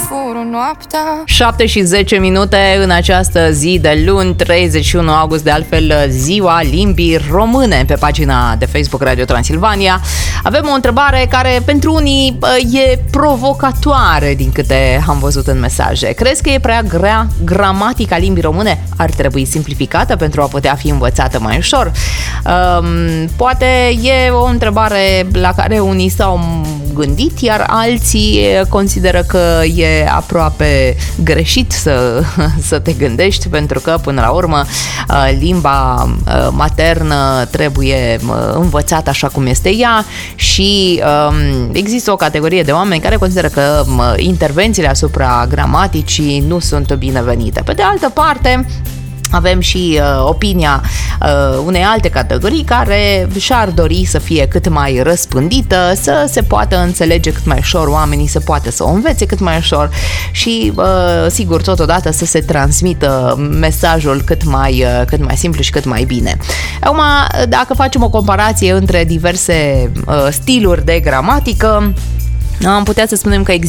fură noaptea. 7 și 10 minute în această zi de luni, 31 august, de altfel ziua limbii române. Pe pagina de Facebook Radio Transilvania avem o întrebare care pentru unii e provocatoare din câte am văzut în mesaje. Crezi că e prea grea gramatica limbii române? Ar trebui simplificată pentru a putea fi învățată mai ușor? Poate e o întrebare la care unii s-au gândit, iar alții consideră că e aproape greșit să te gândești, pentru că până la urmă limba maternă trebuie învățată așa cum este ea și există o categorie de oameni care consideră că intervențiile asupra gramaticii nu sunt binevenite. Pe de altă parte, avem și opinia unei alte categorii care și-ar dori să fie cât mai răspândită, să se poată înțelege cât mai ușor, oamenii să poată să o învețe cât mai ușor și, sigur, totodată să se transmită mesajul cât mai simplu și cât mai bine. Acum, dacă facem o comparație între diverse stiluri de gramatică, am putea să spunem că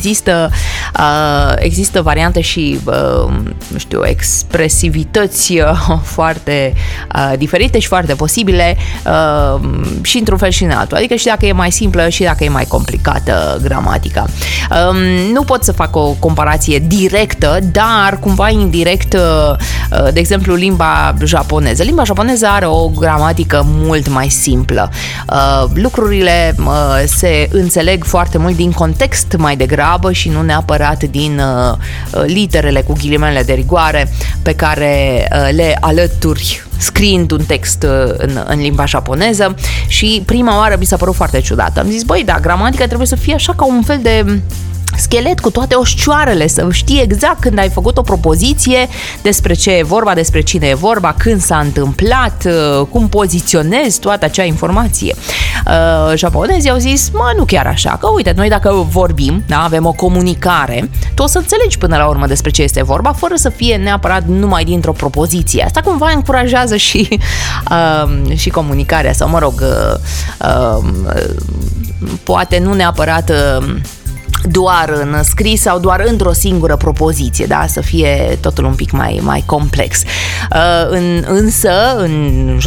există variante și, nu știu, expresivități foarte diferite și foarte posibile și într-un fel și în altul. Adică și dacă e mai simplă și dacă e mai complicată gramatica. Nu pot să fac o comparație directă, dar cumva indirect, de exemplu, limba japoneză. Limba japoneză are o gramatică mult mai simplă. Lucrurile se înțeleg foarte mult din context mai degrabă și nu neapărat din literele cu ghilimele de rigoare pe care le alături scriind un text în limba japoneză. Și prima oară mi s-a părut foarte ciudată. Am zis, băi, da, gramatica trebuie să fie așa ca un fel de schelet cu toate oșcioarele, să știi exact când ai făcut o propoziție, despre ce e vorba, despre cine e vorba, când s-a întâmplat, cum poziționezi toată acea informație. Japonezii au zis, nu chiar așa, că uite, noi dacă vorbim, da, avem o comunicare, tu o să înțelegi până la urmă despre ce este vorba, fără să fie neapărat numai dintr-o propoziție. Asta cumva încurajează și comunicarea, sau mă rog, poate nu neapărat doar în scris sau doar într-o singură propoziție, da? Să fie totul un pic mai complex. Însă, în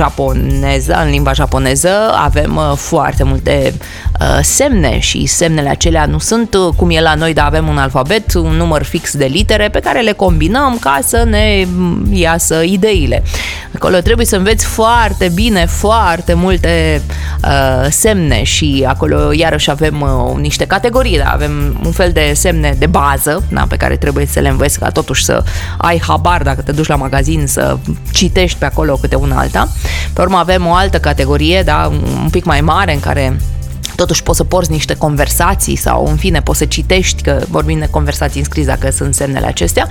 limba japoneză, avem foarte multe semne și semnele acelea nu sunt cum e la noi, dar avem un alfabet, un număr fix de litere pe care le combinăm ca să ne iasă ideile. Acolo trebuie să înveți foarte bine, foarte multe semne și acolo iarăși avem niște categorii, da? Avem un fel de semne de bază, da, pe care trebuie să le înveți ca totuși să ai habar dacă te duci la magazin să citești pe acolo câte una alta. Pe urmă avem o altă categorie, da, un pic mai mare, în care totuși poți să porți niște conversații sau, în fine, poți să citești, că vorbim de conversații în scris dacă sunt semnele acestea.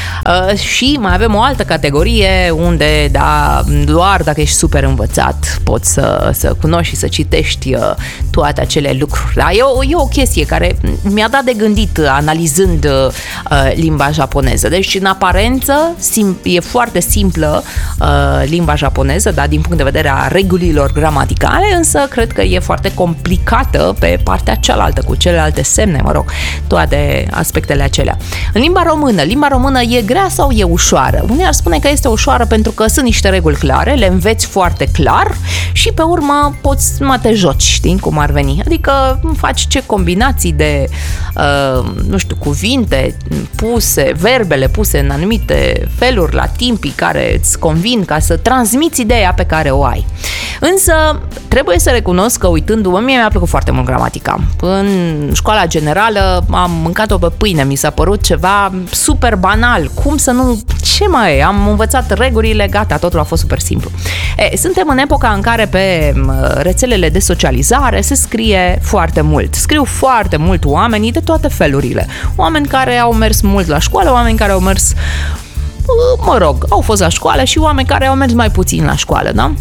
Și mai avem o altă categorie unde, da, doar dacă ești super învățat poți să cunoști și să citești toate acele lucruri. Da? E o chestie care mi-a dat de gândit analizând limba japoneză. Deci, în aparență, e foarte simplă limba japoneză, da, din punct de vedere a regulilor gramaticale, însă cred că e foarte complicată pe partea cealaltă, cu celelalte semne, mă rog, toate aspectele acelea. În limba română e grea sau e ușoară? Unii ar spune că este ușoară pentru că sunt niște reguli clare, le înveți foarte clar și pe urmă poți te joci, știi cum ar veni? Adică faci ce combinații de, nu știu, cuvinte puse, verbele puse în anumite feluri la timpii care îți convin ca să transmiți ideea pe care o ai. Însă, trebuie să recunosc că uitându-mă, mie mi-a plăcut foarte mult gramatica. În școala generală am mâncat-o pe pâine, mi s-a părut ceva super banal. Cum să nu... Ce mai e? Am învățat regulile, gata, totul a fost super simplu. Suntem în epoca în care pe rețelele de socializare se scrie foarte mult. Scriu foarte mult oamenii de toate felurile. Oameni care au mers mult la școală, oameni care au mers, mă rog, au fost la școală și oameni care au mers mai puțin la școală, da?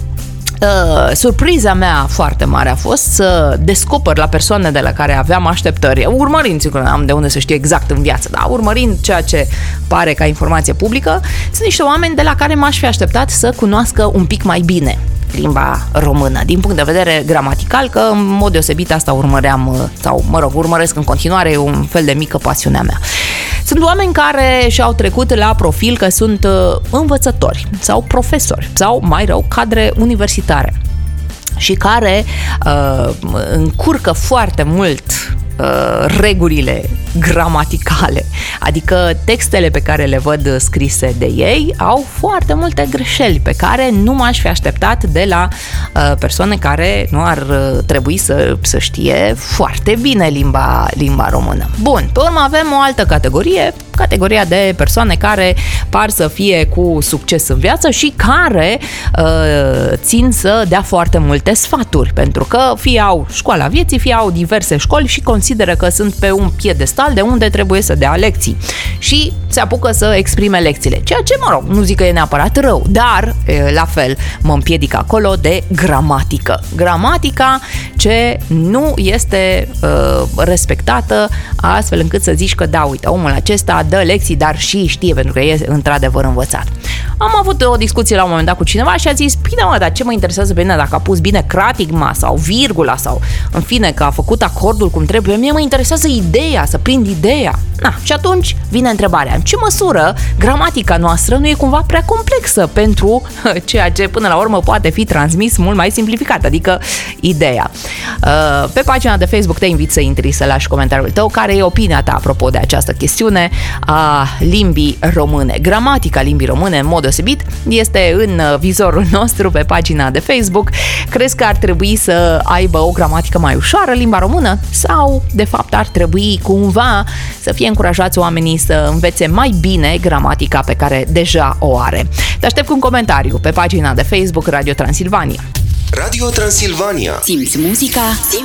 Surpriza mea foarte mare a fost să descoper la persoane de la care aveam așteptări, urmărind, sigur, am de unde să știu exact în viață, dar urmărind ceea ce pare ca informație publică, sunt niște oameni de la care m-aș fi așteptat să cunoască un pic mai bine. limba română. Din punct de vedere gramatical, că în mod deosebit asta urmăresc în continuare, e un fel de mică pasiunea mea. Sunt oameni care și-au trecut la profil că sunt învățători sau profesori sau, mai rău, cadre universitare și care încurcă foarte mult regulile gramaticale, adică textele pe care le văd scrise de ei au foarte multe greșeli pe care nu m-aș fi așteptat de la persoane care nu ar trebui să știe foarte bine limba română. Bun, pe urmă avem o altă categoria de persoane care par să fie cu succes în viață și care țin să dea foarte multe sfaturi, pentru că fie au școala vieții, fie au diverse școli și consideră că sunt pe un piedestal de unde trebuie să dea lecții și se apucă să exprime lecțiile, ceea ce, mă rog, nu zic că e neapărat rău, dar la fel mă împiedic acolo de gramatica ce nu este respectată astfel încât să zici că da, uite, omul acesta dă lecții, dar și știe, pentru că e într-adevăr învățat. Am avut o discuție la un moment dat cu cineva și a zis, bine mă, dar ce mă interesează pe mine dacă a pus bine cratigma sau virgula sau, în fine, că a făcut acordul cum trebuie, mie mă interesează ideea, să prind ideea. Și atunci vine întrebarea, în ce măsură gramatica noastră nu e cumva prea complexă pentru ceea ce până la urmă poate fi transmis mult mai simplificat, adică ideea. Pe pagina de Facebook te invit să intri, să lași comentariul tău, care e opinia ta apropo de această chestiune a limbii române. Gramatica limbii române, în mod deosebit, este în vizorul nostru pe pagina de Facebook. Crezi că ar trebui să aibă o gramatică mai ușoară limba română sau, de fapt, ar trebui cumva să fie încurajați oamenii să învețe mai bine gramatica pe care deja o are? Te aștept cu un comentariu pe pagina de Facebook Radio Transilvania. Radio Transilvania. Simți muzica?